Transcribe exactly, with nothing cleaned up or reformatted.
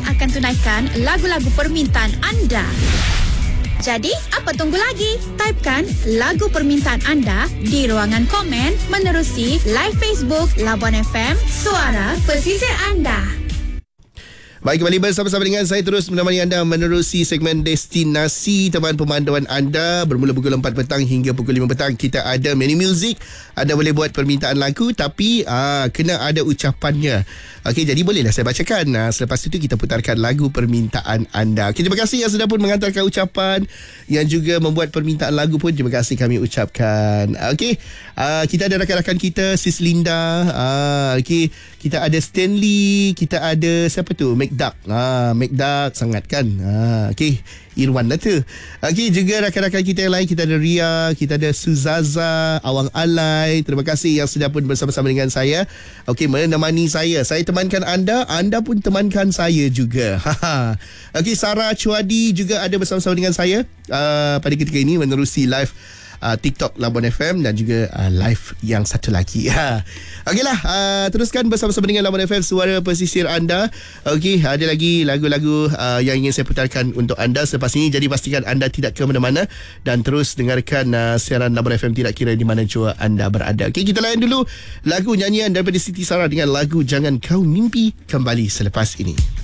akan tunaikan lagu-lagu permintaan anda. Jadi, apa tunggu lagi? Typekan lagu permintaan anda di ruangan komen menerusi live Facebook Labuan F M, suara pesisir anda. Baik, kembali bersama-sama dengan saya terus menemani anda menerusi segmen destinasi teman pemantauan anda. Bermula pukul empat petang hingga pukul lima petang kita ada mini music. Anda boleh buat permintaan lagu tapi aa, kena ada ucapannya. Okey, jadi bolehlah saya bacakan. Aa, selepas itu kita putarkan lagu permintaan anda. Okay, terima kasih yang sudah pun mengantarkan ucapan, yang juga membuat permintaan lagu pun terima kasih kami ucapkan. Okey, aa, kita ada rakan-rakan kita, Sis Linda. Aa, okey, kita ada Stanley, kita ada siapa tu? Macduck. Ha, Macduck sangat kan. Ha, okey, Irwan lah tu. Okey, juga rakan-rakan kita yang lain, kita ada Ria, kita ada Suzaza, Awang Alai. Terima kasih yang sudah pun bersama-sama dengan saya. Okey, menemani saya. Saya temankan anda, anda pun temankan saya juga. Ha. Okey, Sarah Chuadi juga ada bersama-sama dengan saya uh, pada ketika ini menerusi live Uh, TikTok Labuan F M dan juga uh, live yang satu lagi. Ha. Okeylah, uh, teruskan bersama-sama dengan Labuan F M, suara pesisir anda. Okey, ada lagi lagu-lagu uh, yang ingin saya putarkan untuk anda selepas ini. Jadi pastikan anda tidak ke mana-mana dan terus dengarkan uh, siaran Labuan F M tidak kira di mana jua anda berada. Okey, kita layan dulu lagu nyanyian daripada Siti Sarah dengan lagu Jangan Kau Mimpi, kembali selepas ini.